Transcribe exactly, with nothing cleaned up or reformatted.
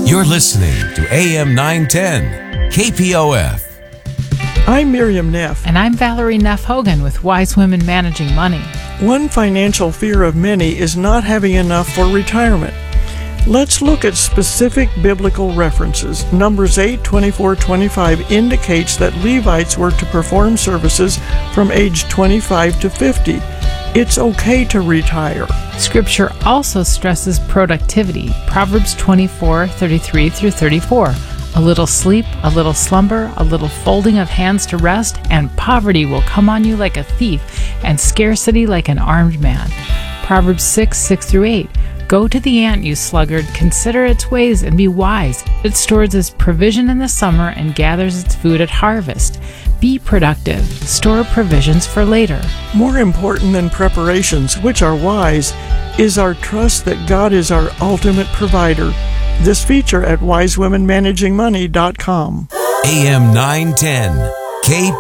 You're listening to A M nine ten, K P O F. I'm Miriam Neff. And I'm Valerie Neff Hogan with Wise Women Managing Money. One financial fear of many is not having enough for retirement. Let's look at specific biblical references. Numbers eight, twenty-four, twenty-five indicates that Levites were to perform services from age twenty-five to fifty. It's okay to retire. Scripture also stresses productivity. Proverbs twenty-four, thirty-three through thirty-four. A little sleep, a little slumber, a little folding of hands to rest, and poverty will come on you like a thief, and scarcity like an armed man. Proverbs six, six through eight. Go to the ant, you sluggard, consider its ways and be wise. It stores its provision in the summer and gathers its food at harvest. Be productive. Store provisions for later. More important than preparations, which are wise, is our trust that God is our ultimate provider. This feature at wise women managing money dot com. A M nine ten, K P O F.